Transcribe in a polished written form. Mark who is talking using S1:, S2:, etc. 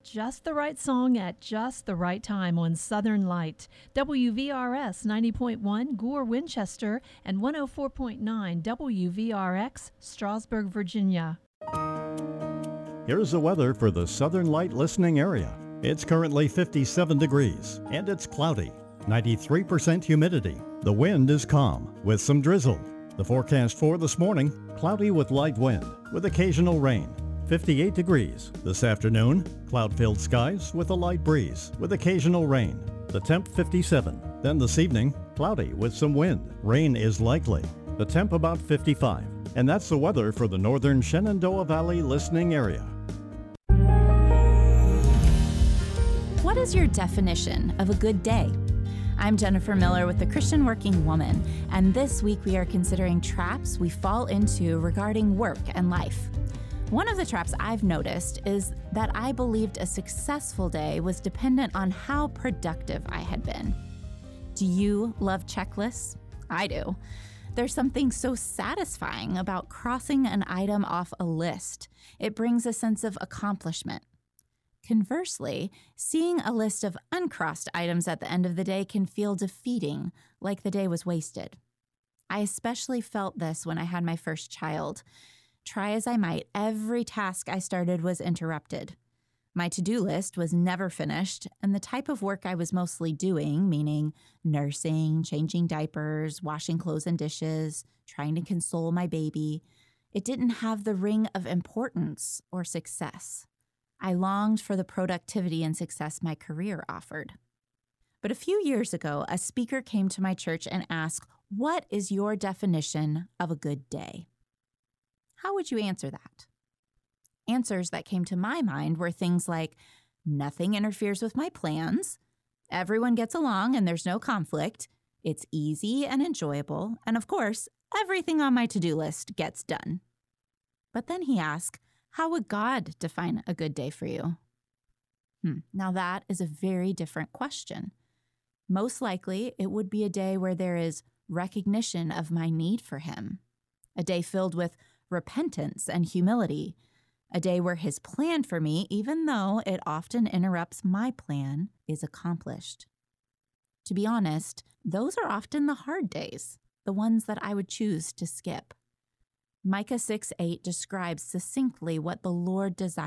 S1: Just the right song at just the right time on Southern Light. WVRS 90.1 Gore, Winchester, and 104.9 WVRX, Strasburg, Virginia.
S2: Here's the weather for the Southern Light listening area. It's currently 57 degrees, and it's cloudy. 93% humidity. The wind is calm, with some drizzle. The forecast for this morning, cloudy with light wind, with occasional rain. 58 degrees. This afternoon, cloud-filled skies with a light breeze, with occasional rain. The temp 57. Then this evening, cloudy with some wind. Rain is likely. The temp about 55. And that's the weather for the northern Shenandoah Valley listening area.
S3: What is your definition of a good day? I'm Jennifer Miller with the Christian Working Woman, and this week we are considering traps we fall into regarding work and life. One of the traps I've noticed is that I believed a successful day was dependent on how productive I had been. Do you love checklists? I do. There's something so satisfying about crossing an item off a list. It brings a sense of accomplishment. Conversely, seeing a list of uncrossed items at the end of the day can feel defeating, like the day was wasted. I especially felt this when I had my first child. Try as I might, every task I started was interrupted. My to-do list was never finished, and the type of work I was mostly doing, meaning nursing, changing diapers, washing clothes and dishes, trying to console my baby, it didn't have the ring of importance or success. I longed for the productivity and success my career offered. But a few years ago, a speaker came to my church and asked, "What is your definition of a good day?" How would you answer that? Answers that came to my mind were things like, nothing interferes with my plans, everyone gets along and there's no conflict, it's easy and enjoyable, and of course, everything on my to-do list gets done. But then he asked, how would God define a good day for you? Now that is a very different question. Most likely, it would be a day where there is recognition of my need for him, a day filled with repentance and humility, a day where his plan for me, even though it often interrupts my plan, is accomplished. To be honest, those are often the hard days, the ones that I would choose to skip. Micah 6:8 describes succinctly what the Lord desires